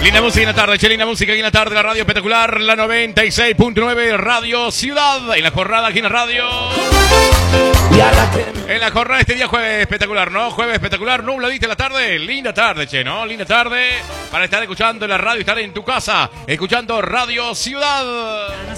Linda música en la tarde, che, linda música aquí en la tarde, la radio espectacular, la 96.9 Radio Ciudad, en la jornada aquí en la radio. En la jornada este día jueves espectacular, ¿no? Jueves espectacular, nubladita en la tarde, linda tarde, che, ¿no? Linda tarde para estar escuchando la radio, estar en tu casa, escuchando Radio Ciudad.